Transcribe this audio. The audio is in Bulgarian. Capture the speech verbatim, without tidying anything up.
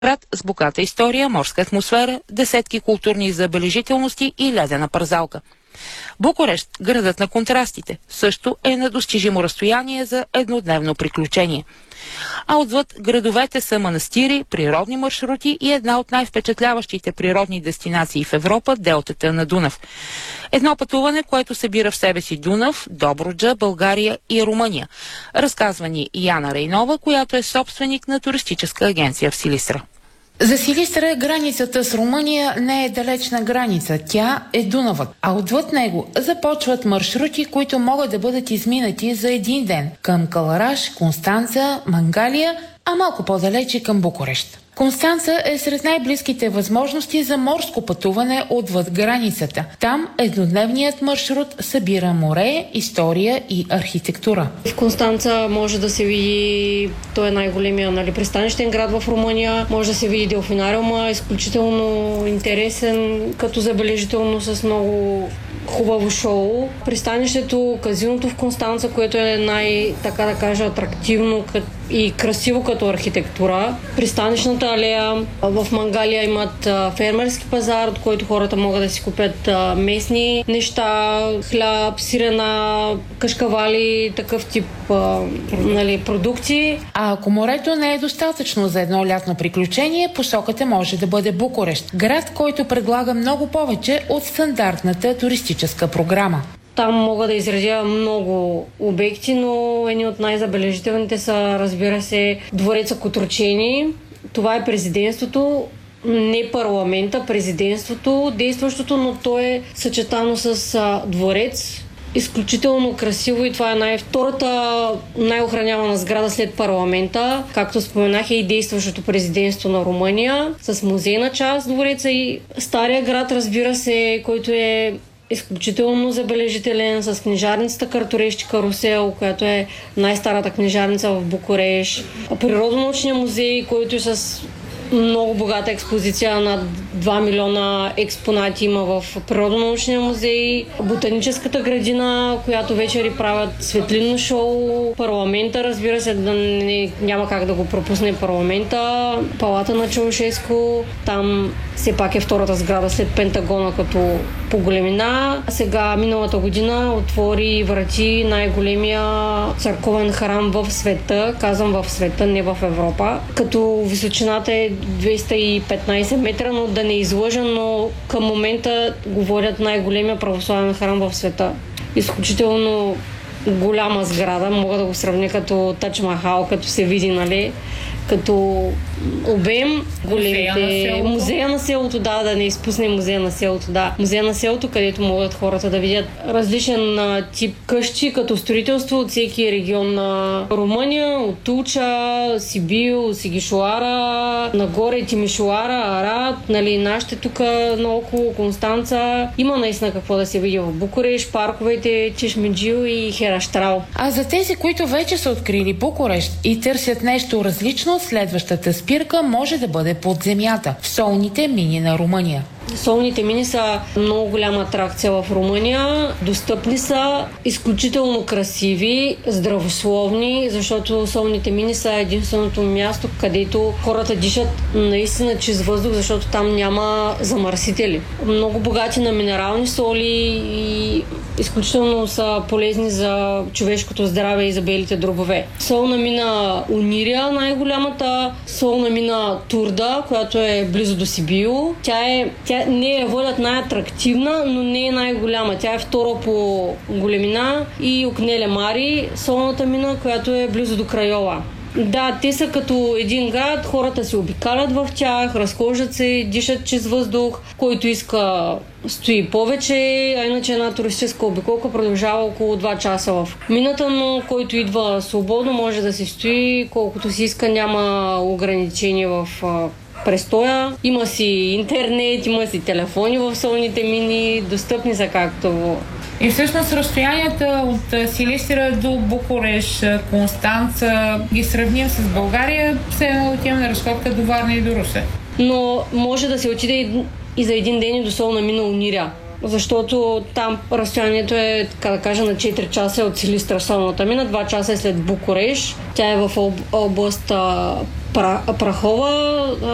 Град с богата история, морска атмосфера, десетки културни забележителности и ледена парзалка. Букурещ, градът на контрастите, също е на достижимо разстояние за еднодневно приключение. А отвъд градовете са манастири, природни маршрути и една от най-впечатляващите природни дестинации в Европа – делтата на Дунав. Едно пътуване, което събира в себе си Дунав, Добруджа, България и Румъния. Разказва ни Яна Рейнова, която е собственик на туристическа агенция в Силистра. За Силистра границата с Румъния не е далечна граница, тя е Дунавът, а отвъд него започват маршрути, които могат да бъдат изминати за един ден към Кълъраш, Констанца, Мангалия, а малко по-далече към Букурещ. Констанца е сред най-близките възможности за морско пътуване отвъд границата. Там еднодневният маршрут събира море, история и архитектура. В Констанца може да се види, той е най-големия, нали, пристанищен град в Румъния, може да се види делфинариума, изключително интересен, като забележително с много хубаво шоу. Пристанището, казиното в Констанца, което е най, така да кажа, атрактивно и красиво като архитектура. Пристанищната алея. В Мангалия имат фермерски пазар, от който хората могат да си купят местни неща, хляб, сирена, кашкавали, такъв тип нали, продукти. А ако морето не е достатъчно за едно лятно приключение, посоката може да бъде Букурещ, град, който предлага много повече от стандартната туристическа програма. Там мога да изредя много обекти, но едни от най-забележителните са, разбира се, двореца Котручени. Това е президентството, не парламента, президентството, действащото, но то е съчетано с а, дворец. Изключително красиво и това е най-втората най-охранявана сграда след парламента. Както споменах, е и действащото президентство на Румъния с музейна част двореца и Стария град, разбира се, който е изключително забележителен, с книжарницата Картурещи карусел, която е най-старата книжарница в Букурещ. Природонаучния музей, който е с много богата експозиция, над два милиона експонати има в Природонаучния музей. Ботаническата градина, която вечери правят светлинно шоу. Парламента, разбира се, да не, няма как да го пропусне парламента. Палата на Чаушеско, там все пак е втората сграда след Пентагона като по големина. Сега, миналата година, отвори врати най-големия църковен храм в света. Казвам в света, не в Европа. Като височината е двеста и петнайсет метра, но да не излъжа, но към момента говорят най-големия православен храм в света. Изключително голяма сграда. Мога да го сравня като Тадж Махал, като се види, нали? Като обем, големите... Музея на селото, да, да не изпусне музея на селото, да. Музея на селото, където могат хората да видят различен тип къщи, като строителство от всеки регион на Румъния, от Тулча, Сибил, Сигишоара, нагоре Тимишоара, Арат, нали, нашите тук наоколо, Констанца. Има наистина какво да се види в Букурещ, парковете Чешмеджил и Хераштрал. А за тези, които вече са открили Букурещ и търсят нещо различно, следващата спирка може да бъде под земята, в солните мини на Румъния. Солните мини са много голяма атракция в Румъния. Достъпни са, изключително красиви, здравословни, защото солните мини са единственото място, където хората дишат наистина чист въздух, защото там няма замърсители. Много богати на минерални соли и изключително са полезни за човешкото здраве и за белите дробове. Солна мина Унирия, най-голямата, солна мина Турда, която е близо до Сибил. Тя е Тя не я водят най-атрактивна, но не е най-голяма. Тя е втора по големина и Окнеле Мари, солната мина, която е близо до Крайова. Да, те са като един град, хората се обикалят в тях, разхождат се, дишат чист въздух, който иска стои повече, а иначе една туристическа обиколка продължава около два часа в мината, но който идва свободно може да се стои колкото си иска, няма ограничения в престоя. Има си интернет, има си телефони в солните мини, достъпни са както. И всъщност разстоянията от Силистра до Букурещ, Констанца ги сравним с България, все едно отиваме на разходка до Варна и до Русе. Но може да се отиде и за един ден и до солна мина Униря. Защото там разстоянието е, така да кажа, на четири часа от Силистра солната мина, два часа е след Букурещ. Тя е в област Прахова.